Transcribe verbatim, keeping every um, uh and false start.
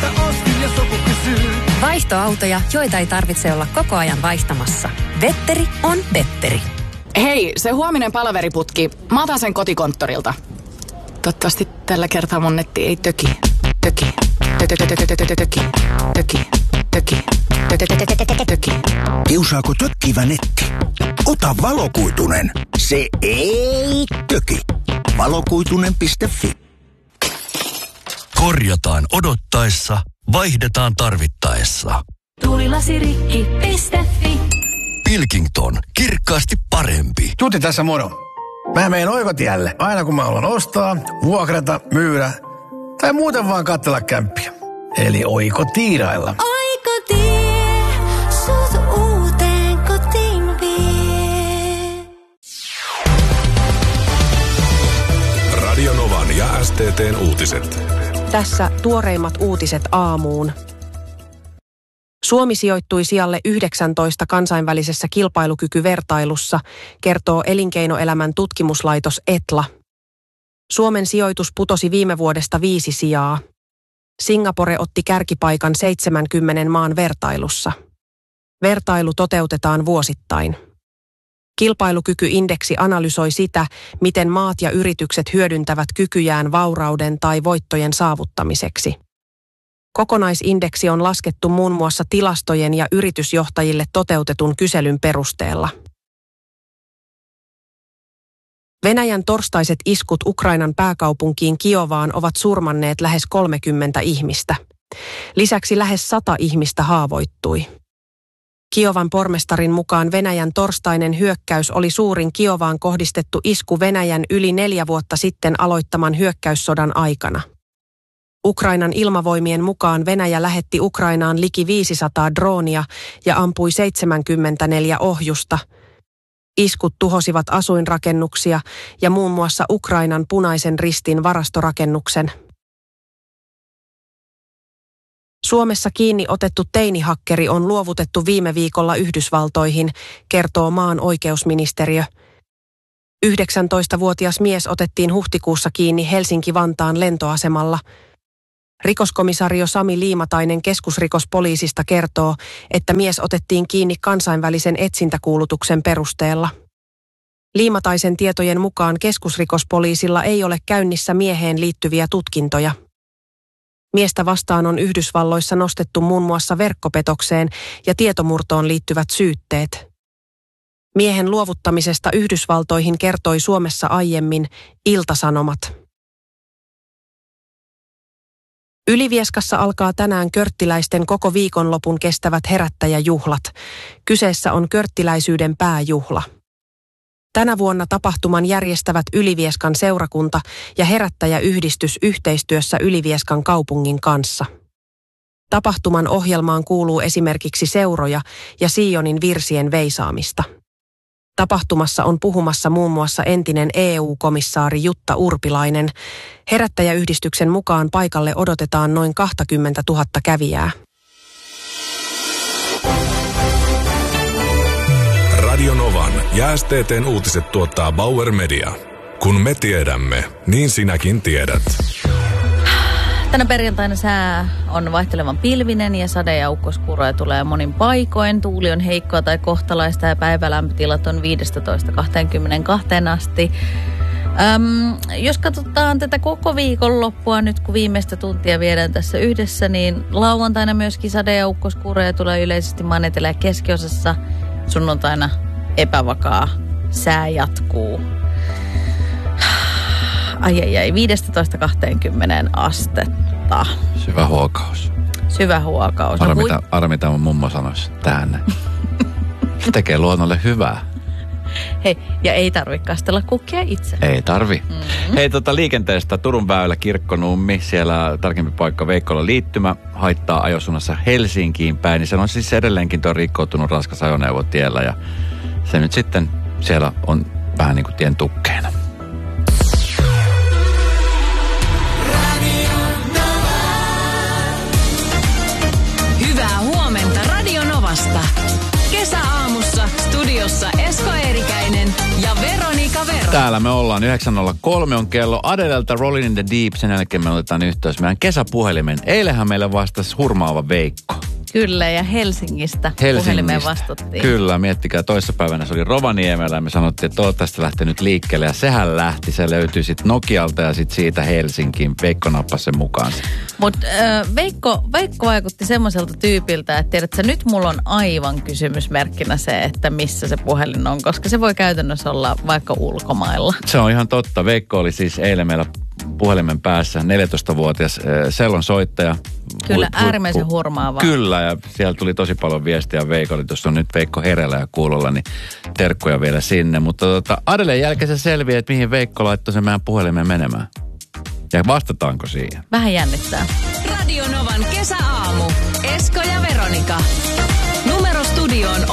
Että ostin ja sopu kysyy. Vaihtoautoja, joita ei tarvitse olla koko ajan vaihtamassa. Vetteri on Vetteri. Hei, se huominen palaveriputki. Mä otan sen kotikonttorilta. Toivottavasti tällä kertaa mun netti ei töki. Töki. Töki. Töki. Töki. Töki. Töki. Kiusaako tökkivä netti? Ota valokuitunen. Se ei töki. valokuitunen piste fi. Korjataan odottaessa, vaihdetaan tarvittaessa. Tuulilasirikki piste fi. Pilkington, kirkkaasti parempi. Tuuti tässä moro. Mä meen oikotielle aina kun mä haluan ostaa, vuokrata, myydä tai muuten vaan katsella kämppiä. Eli Oikotiirailla. Oikotie, sut uuteen kotiin vie. Radionovan ja S T T:n uutiset. Tässä tuoreimmat uutiset aamuun. Suomi sijoittui sijalle yhdeksäntoista kansainvälisessä kilpailukykyvertailussa, kertoo elinkeinoelämän tutkimuslaitos Etla. Suomen sijoitus putosi viime vuodesta viisi sijaa. Singapore otti kärkipaikan seitsemänkymmenen maan vertailussa. Vertailu toteutetaan vuosittain. Kilpailukykyindeksi analysoi sitä, miten maat ja yritykset hyödyntävät kykyjään vaurauden tai voittojen saavuttamiseksi. Kokonaisindeksi on laskettu muun muassa tilastojen ja yritysjohtajille toteutetun kyselyn perusteella. Venäjän torstaiset iskut Ukrainan pääkaupunkiin Kiovaan ovat surmanneet lähes kolmekymmentä ihmistä. Lisäksi lähes sata ihmistä haavoittui. Kiovan pormestarin mukaan Venäjän torstainen hyökkäys oli suurin Kiovaan kohdistettu isku Venäjän yli neljä vuotta sitten aloittaman hyökkäyssodan aikana. Ukrainan ilmavoimien mukaan Venäjä lähetti Ukrainaan liki viisisataa droonia ja ampui seitsemänkymmentäneljä ohjusta. Iskut tuhosivat asuinrakennuksia ja muun muassa Ukrainan Punaisen Ristin varastorakennuksen. Suomessa kiinni otettu teinihakkeri on luovutettu viime viikolla Yhdysvaltoihin, kertoo maan oikeusministeriö. yhdeksäntoistavuotias mies otettiin huhtikuussa kiinni Helsinki-Vantaan lentoasemalla. Rikoskomisario Sami Liimatainen keskusrikospoliisista kertoo, että mies otettiin kiinni kansainvälisen etsintäkuulutuksen perusteella. Liimataisen tietojen mukaan keskusrikospoliisilla ei ole käynnissä mieheen liittyviä tutkintoja. Miestä vastaan on Yhdysvalloissa nostettu muun muassa verkkopetokseen ja tietomurtoon liittyvät syytteet. Miehen luovuttamisesta Yhdysvaltoihin kertoi Suomessa aiemmin Ilta-Sanomat. Ylivieskassa alkaa tänään körttiläisten koko viikonlopun kestävät herättäjäjuhlat. Kyseessä on körttiläisyyden pääjuhla. Tänä vuonna tapahtuman järjestävät Ylivieskan seurakunta ja herättäjäyhdistys yhteistyössä Ylivieskan kaupungin kanssa. Tapahtuman ohjelmaan kuuluu esimerkiksi seuroja ja Sionin virsien veisaamista. Tapahtumassa on puhumassa muun muassa entinen E U-komissaari Jutta Urpilainen. Herättäjäyhdistyksen mukaan paikalle odotetaan noin kaksikymmentätuhatta kävijää. Radionovan ja S T T:n uutiset tuottaa Bauer Media. Kun me tiedämme, niin sinäkin tiedät. Tänä perjantaina sää on vaihtelevan pilvinen ja sade- ja ukkoskuuroja tulee monin paikoin. Tuuli on heikkoa tai kohtalaista ja päivälämpötilat on viisitoista kaksikymmentäkaksi asti. Öm, jos katsotaan tätä koko viikonloppua nyt, kun viimeistä tuntia viedään tässä yhdessä, niin lauantaina myöskin sade- ja ukkoskuuroja tulee yleisesti maan etelä- ja keskiosassa. Sunnuntaina epävakaa sää jatkuu. Ai ai ai, viisitoista kaksikymmentä astetta. Syvä huokaus. Syvä huokaus. Armi, No, kui... Armi tämä mummo sanoisi tähän. Tekee luonnolle hyvää. Hei, ja ei tarvitse kastella kukkia itse. Ei tarvi. Mm-hmm. Hei, tota liikenteestä Turun väylä Kirkkonummi, siellä tarkempi paikka Veikkola liittymä, haittaa ajosuunnassa Helsinkiin päin. Niin se on siis edelleenkin tuo rikkoutunut raskas ajoneuvo tiellä ja se nyt sitten siellä on vähän niin kuin tien tukkeena. Hyvää huomenta Radio Novasta. Kesäaamussa studiossa Esko Eerikäinen ja Veronika Vera. Täällä me ollaan. yhdeksän nolla kolme on kello. Adelelta Rolling in the Deep. Sen jälkeen me otetaan yhteys meidän kesäpuhelimen. Eilähän meille vastasi hurmaava Veikko. Kyllä, ja Helsingistä, Helsingistä puhelimeen vastattiin. Kyllä, miettikää. Toissapäivänä se oli Rovaniemellä ja me sanottiin, että toivottavasti lähtee nyt liikkeelle. Ja sehän lähti. Se löytyi sitten Nokialta ja sitten siitä Helsinkiin. Veikko nappasi sen mukaan. Mutta äh, Veikko, Veikko vaikutti semmoiselta tyypiltä, että tiedätkö, nyt mulla on aivan kysymysmerkkinä se, että missä se puhelin on. Koska se voi käytännössä olla vaikka ulkomailla. Se on ihan totta. Veikko oli siis eilen meillä puhelimen päässä, neljätoistavuotias äh, sellon soittaja. Kyllä, Hu- hu- äärimmäisen hurmaavaa. Kyllä, ja siellä tuli tosi paljon viestiä Veikolle. Tuossa on nyt Veikko hereillä ja kuulolla, niin terkkuja vielä sinne. Mutta tota, Adelen jälkeen se selviää, että mihin Veikko laittoi sen meidän puhelimeen menemään. Ja vastataanko siihen? Vähän jännittää. Radio Novan kesäaamu. Esko ja Veronika. Numero studioon